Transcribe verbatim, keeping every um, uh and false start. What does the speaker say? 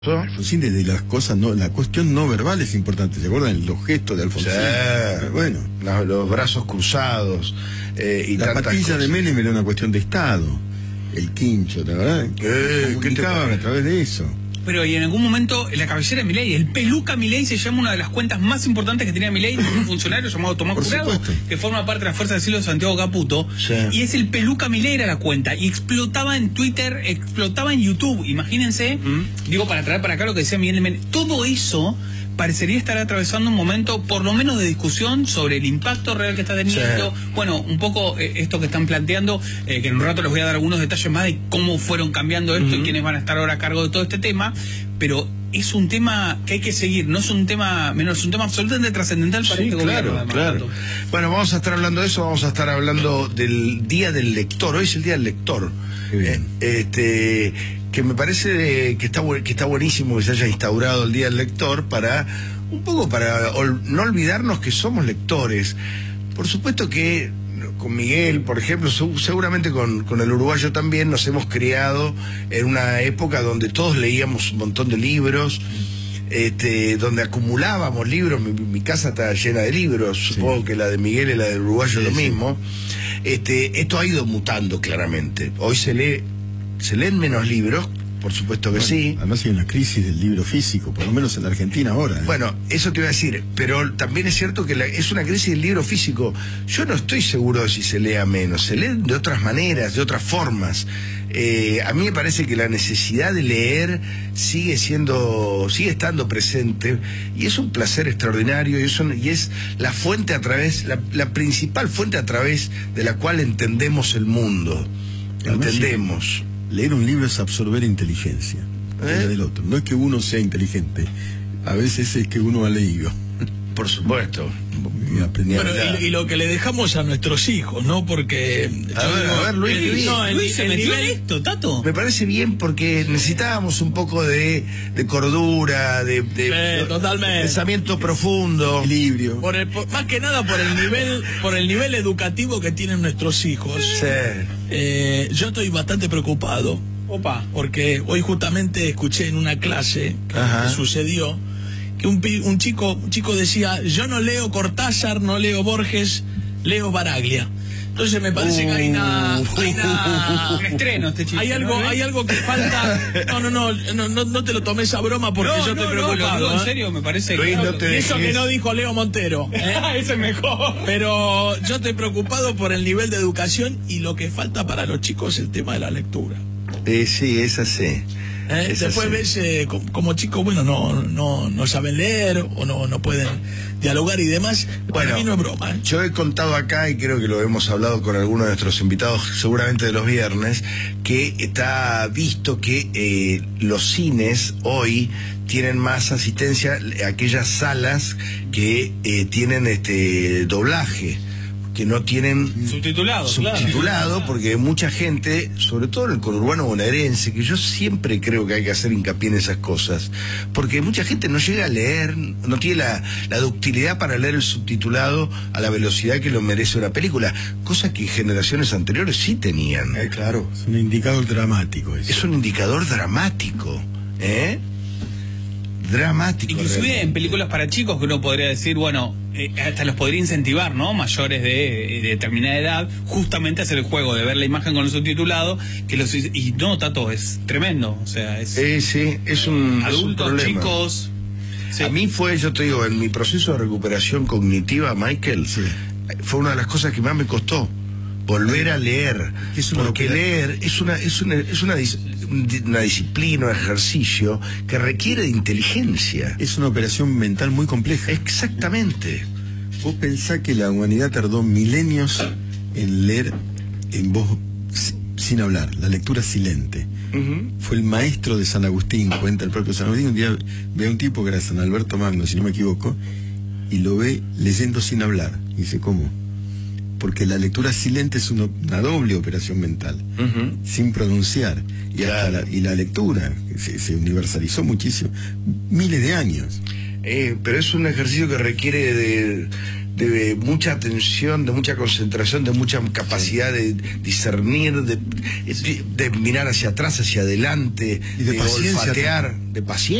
Alfonsín, desde las cosas no, la cuestión no verbal es importante. ¿Se acuerdan los gestos de Alfonsín? Sí, bueno, los, los brazos cruzados eh, y la patilla cosas. de Menem era una cuestión de Estado. El quincho, ¿la verdad? Eh, comunicaban a través de eso. Pero y en algún momento la cabellera de Milei, el peluca Milei, se llama una de las cuentas más importantes que tenía Milei, un funcionario llamado Tomás Por Curado, supuesto. que forma parte de la Fuerza del Cielo de Santiago Caputo, Sí. y es el peluca Milei era la cuenta, y explotaba en Twitter, explotaba en YouTube, imagínense, ¿Mm? digo, para traer para acá lo que decía Miguel Menem, todo eso parecería estar atravesando un momento por lo menos de discusión sobre el impacto real que está teniendo. Sí. Bueno, un poco eh, esto que están planteando, eh, que en un rato les voy a dar algunos detalles más de cómo fueron cambiando esto Uh-huh. y quiénes van a estar ahora a cargo de todo este tema, pero es un tema que hay que seguir, no es un tema menor, es un tema absolutamente trascendental para Sí, este claro, gobierno. además, claro. Tato. Bueno, vamos a estar hablando de eso, vamos a estar hablando del Día del Lector. Hoy es el Día del Lector. Qué bien. Eh, este, que me parece que está, bu- que está buenísimo que se haya instaurado el Día del Lector para, un poco para ol- no olvidarnos que somos lectores. Por supuesto que con Miguel, por ejemplo, su- seguramente con, con el uruguayo también, nos hemos criado en una época donde todos leíamos un montón de libros, este, donde acumulábamos libros. Mi, mi casa está llena de libros, Sí. supongo que la de Miguel y la del uruguayo Sí, lo sí. mismo. Este, esto ha ido mutando claramente. Hoy se lee, se leen menos libros, por supuesto que Bueno, sí. Además hay una crisis del libro físico, por lo menos en la Argentina ahora. ¿eh? Bueno, eso te iba a decir, pero también es cierto que la- es una crisis del libro físico. Yo no estoy seguro de si se lea menos, se lee de otras maneras, de otras formas. Eh, a mí me parece que la necesidad de leer sigue siendo, sigue estando presente, y es un placer extraordinario, y, eso, y es la fuente a través, la, la principal fuente a través de la cual entendemos el mundo. Además, Entendemos. Leer un libro es absorber inteligencia ¿Eh? la del otro. No es que uno sea inteligente, a veces es que uno ha leído Por supuesto. y aprendido. Bueno, verdad. y, y lo que le dejamos a nuestros hijos, ¿no? Porque... A ver, a ver, Luis, el, Luis, no, el- Luis se el metió en nivel- esto, Tato. Me parece bien porque necesitábamos un poco de, de cordura, de, de- Sí, totalmente. de pensamiento profundo. Equilibrio. por el- por- más que nada por el nivel por el nivel educativo que tienen nuestros hijos. Sí. Eh, yo estoy bastante preocupado Opa. porque hoy justamente escuché en una clase que, Ajá. que sucedió que un, pi- un chico un chico decía: yo no leo Cortázar, no leo Borges, leo Baraglia. Entonces me parece que hay una, hay una- Un estreno este chico. hay algo ¿no? hay algo que falta. No, no, no, no, no, no te lo tomes a broma porque No, yo no, estoy no, lo preocupado. digo en ¿eh? serio, me parece Luis, que... no te Y eso dejes. que no dijo Leo Montero. ¿eh? Ese es mejor. Pero yo estoy preocupado por el nivel de educación y lo que falta para los chicos, el tema de la lectura. Eh, sí, es así. ¿eh? Es Después así. ves eh, como, como chicos, bueno, no, no, no saben leer o no, no pueden dialogar y demás. Para Bueno, mí no es broma. ¿eh? Yo he contado acá, y creo que lo hemos hablado con algunos de nuestros invitados, seguramente de los viernes, que está visto que eh, los cines hoy tienen más asistencia, aquellas salas que eh, tienen este doblaje, que no tienen Subtitulado, subtitulado, claro. porque mucha gente, sobre todo en el conurbano bonaerense, que yo siempre creo que hay que hacer hincapié en esas cosas, porque mucha gente no llega a leer, no tiene la, la ductilidad para leer el subtitulado a la velocidad que lo merece una película, cosa que generaciones anteriores sí tenían. Eh, claro, es un indicador dramático eso. Es un indicador dramático, ¿eh? Dramático. Inclusive realmente. en películas para chicos que uno podría decir, bueno, eh, hasta los podría incentivar, ¿no? Mayores de, de determinada edad, justamente a hacer el juego de ver la imagen con el subtitulado, que los y no, Tato, es tremendo, o sea, es Eh, sí, es un, es un adultos, problema. chicos. Sí. A mí fue, yo te digo, en mi proceso de recuperación cognitiva, Michael, Sí. fue una de las cosas que más me costó volver a leer, Que es una porque opera- leer es una es una es una, dis- una disciplina, un ejercicio que requiere de inteligencia. Es una operación mental muy compleja. Exactamente. Vos pensás que la humanidad tardó milenios en leer en voz si- sin hablar, la lectura silente. Ujú. Fue el maestro de San Agustín, cuenta el propio San Agustín, un día ve a un tipo que era San Alberto Magno, si no me equivoco, y lo ve leyendo sin hablar. Y dice, ¿cómo? Porque la lectura silente es una, una doble operación mental, Ujú. sin pronunciar. Y, hasta Claro. la, y la lectura que se, se universalizó muchísimo, miles de años. Eh, pero es un ejercicio que requiere de, de mucha atención, de mucha concentración, de mucha capacidad de discernir, de, de mirar hacia atrás, hacia adelante, Y de de paciencia olfatear, de paciencia.